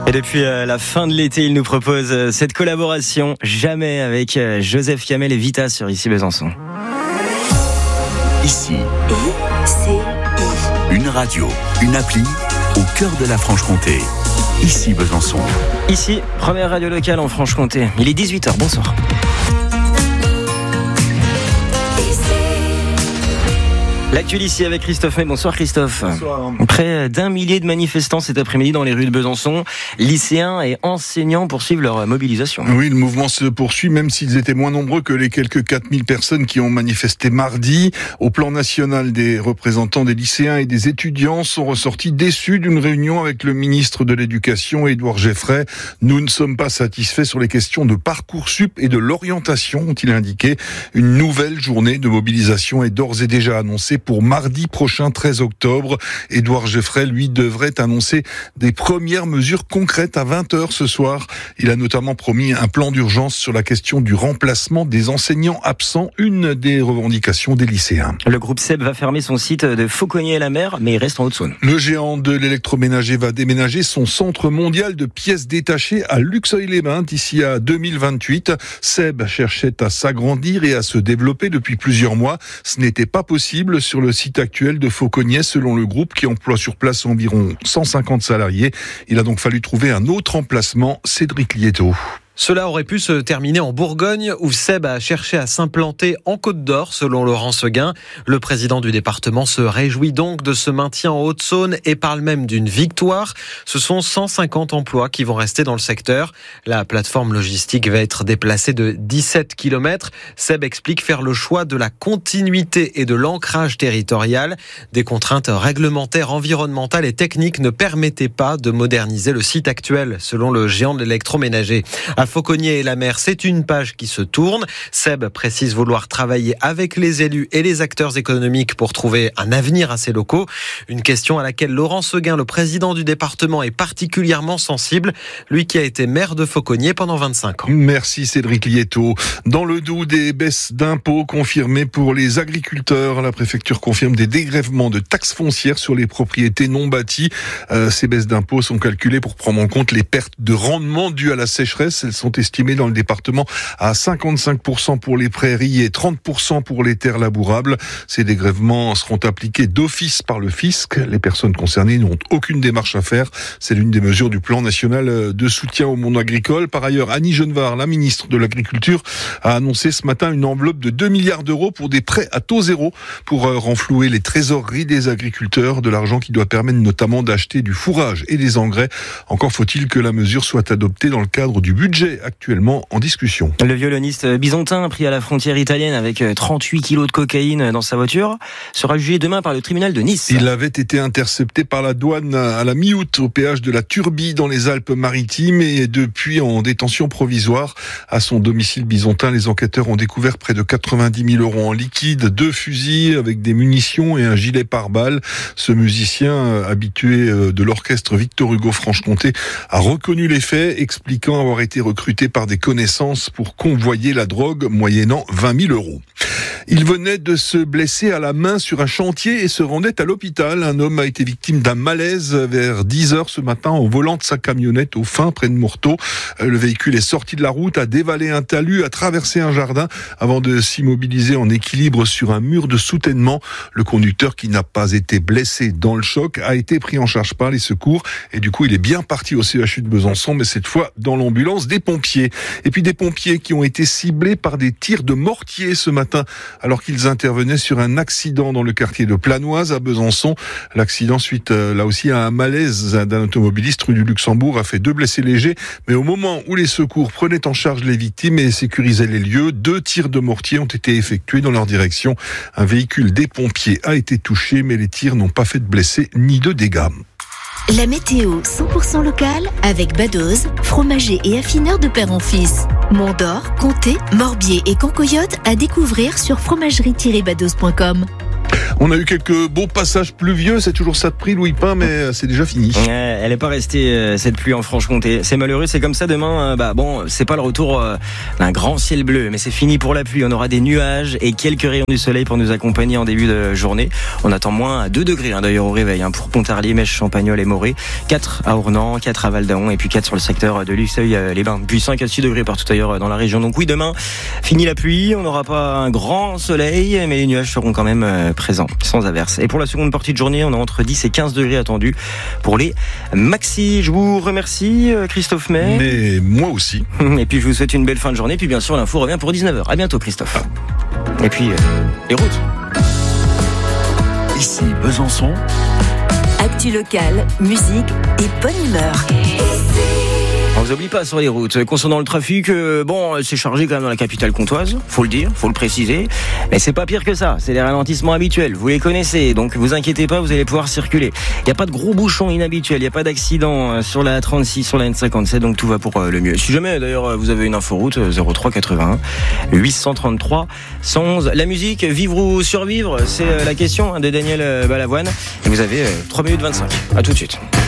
Et depuis la fin de l'été, il nous propose cette collaboration Jamais avec Joseph Kamel et Vita sur Ici Besançon. Ici, une radio, une appli au cœur de la Franche-Comté. Ici Besançon. Ici, première radio locale en Franche-Comté. Il est 18h, bonsoir. L'actuel ici avec Christophe May. Bonsoir Christophe. Bonsoir. Près d'un millier de manifestants cet après-midi dans les rues de Besançon. Lycéens et enseignants poursuivent leur mobilisation. Oui, le mouvement se poursuit, même s'ils étaient moins nombreux que les quelques 4000 personnes qui ont manifesté mardi. Au plan national, des représentants des lycéens et des étudiants sont ressortis déçus d'une réunion avec le ministre de l'Éducation, Édouard Geffray. Nous ne sommes pas satisfaits sur les questions de Parcoursup et de l'orientation, ont-ils indiqué. Une nouvelle journée de mobilisation est d'ores et déjà annoncée pour mardi prochain, 13 octobre. Édouard Geffray, lui, devrait annoncer des premières mesures concrètes à 20h ce soir. Il a notamment promis un plan d'urgence sur la question du remplacement des enseignants absents, une des revendications des lycéens. Le groupe SEB va fermer son site de Fauconnier-la-Mer, mais il reste en Haute-Saône. Le géant de l'électroménager va déménager son centre mondial de pièces détachées à Luxeuil-les-Bains d'ici à 2028. SEB cherchait à s'agrandir et à se développer depuis plusieurs mois. Ce n'était pas possible sur le site actuel de Fauconnier, selon le groupe qui emploie sur place environ 150 salariés. Il a donc fallu trouver un autre emplacement. Cédric Lietto. Cela aurait pu se terminer en Bourgogne, où SEB a cherché à s'implanter en Côte d'Or, selon Laurent Seguin. Le président du département se réjouit donc de ce maintien en Haute-Saône et parle même d'une victoire. Ce sont 150 emplois qui vont rester dans le secteur. La plateforme logistique va être déplacée de 17 km. SEB explique faire le choix de la continuité et de l'ancrage territorial. Des contraintes réglementaires, environnementales et techniques ne permettaient pas de moderniser le site actuel, selon le géant de l'électroménager. À Fauconnier-la-Mer, c'est une page qui se tourne. SEB précise vouloir travailler avec les élus et les acteurs économiques pour trouver un avenir à ces locaux. Une question à laquelle Laurent Seguin, le président du département, est particulièrement sensible. Lui qui a été maire de Fauconnier pendant 25 ans. Merci Cédric Lietto. Dans le Doubs, des baisses d'impôts confirmées pour les agriculteurs. La préfecture confirme des dégrèvements de taxes foncières sur les propriétés non bâties. Ces baisses d'impôts sont calculées pour prendre en compte les pertes de rendement dues à la sécheresse. Elles sont estimées dans le département à 55% pour les prairies et 30% pour les terres labourables. Ces dégrèvements seront appliqués d'office par le fisc. Les personnes concernées n'ont aucune démarche à faire. C'est l'une des mesures du plan national de soutien au monde agricole. Par ailleurs, Annie Genevard, la ministre de l'Agriculture, a annoncé ce matin une enveloppe de 2 milliards d'euros pour des prêts à taux zéro pour renflouer les trésoreries des agriculteurs. De l'argent qui doit permettre notamment d'acheter du fourrage et des engrais. Encore faut-il que la mesure soit adoptée dans le cadre du budget actuellement en discussion. Le violoniste byzantin pris à la frontière italienne avec 38 kilos de cocaïne dans sa voiture sera jugé demain par le tribunal de Nice. Il avait été intercepté par la douane à la mi-août au péage de la Turbie dans les Alpes-Maritimes et depuis en détention provisoire. À son domicile byzantin, les enquêteurs ont découvert près de 90 000 euros en liquide, 2 fusils avec des munitions et un gilet pare-balles. Ce musicien habitué de l'orchestre Victor Hugo Franche-Comté a reconnu les faits, expliquant avoir été recruté par des connaissances pour convoyer la drogue moyennant 20 000 euros. Il venait de se blesser à la main sur un chantier et se rendait à l'hôpital. Un homme a été victime d'un malaise vers 10h ce matin en volant de sa camionnette au Fin, près de Morteau. Le véhicule est sorti de la route, a dévalé un talus, a traversé un jardin avant de s'immobiliser en équilibre sur un mur de soutènement. Le conducteur, qui n'a pas été blessé dans le choc, a été pris en charge par les secours et du coup il est bien parti au CHU de Besançon, mais cette fois dans l'ambulance des pompiers. Et puis des pompiers qui ont été ciblés par des tirs de mortier ce matin alors qu'ils intervenaient sur un accident dans le quartier de Planoise à Besançon. L'accident, suite là aussi à un malaise d'un automobiliste rue du Luxembourg, a fait 2 blessés légers. Mais au moment où les secours prenaient en charge les victimes et sécurisaient les lieux, 2 tirs de mortier ont été effectués dans leur direction. Un véhicule des pompiers a été touché, mais les tirs n'ont pas fait de blessés ni de dégâts. La météo 100% locale avec Badoz, fromager et affineur de père en fils. Mont-d'Or, Comté, Morbier et Cancoyote à découvrir sur fromagerie-badoz.com. On a eu quelques beaux passages pluvieux, c'est toujours ça de prix, Louis Pin, mais c'est déjà fini. Elle n'est pas restée cette pluie en Franche-Comté. C'est malheureux, c'est comme ça demain. C'est pas le retour d'un grand ciel bleu, mais c'est fini pour la pluie. On aura des nuages et quelques rayons du soleil pour nous accompagner en début de journée. On attend moins 2 degrés d'ailleurs au réveil pour Pontarlier, Mèche, Champagnole et Morée. 4 à Ornans, 4 à Val-d'Aon et puis 4 sur le secteur de Luxeuil-les-Bains. Puis 5 à 6 degrés partout ailleurs dans la région. Donc oui, demain, fini la pluie. On n'aura pas un grand soleil, mais les nuages seront quand même présents, sans averse. Et pour la seconde partie de journée, on a entre 10 et 15 degrés attendus pour les maxi. Je vous remercie, Christophe May. Mais moi aussi. Et puis je vous souhaite une belle fin de journée. Puis bien sûr, l'info revient pour 19h. À bientôt, Christophe. Et puis, les routes. Ici Besançon. Actu locale, musique et bonne humeur. On vous oublie pas sur les routes. Concernant le trafic, c'est chargé quand même dans la capitale comtoise, faut le dire, faut le préciser. Mais c'est pas pire que ça, c'est les ralentissements habituels, vous les connaissez, donc vous inquiétez pas, vous allez pouvoir circuler. Il n'y a pas de gros bouchons inhabituels, il n'y a pas d'accident sur la 36, sur la N57, donc tout va pour le mieux. Si jamais d'ailleurs vous avez une inforoute, 03 81 833 111. La musique, vivre ou survivre, c'est la question de Daniel Balavoine. Et vous avez 3 minutes 25. À tout de suite.